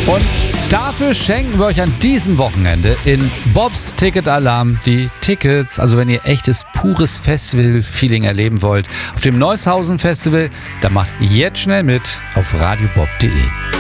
Und dafür schenken wir euch an diesem Wochenende in Bobs Ticket Alarm die Tickets. Also wenn ihr echtes, pures Festival-Feeling erleben wollt auf dem Neushausen Festival, dann macht jetzt schnell mit auf radiobob.de.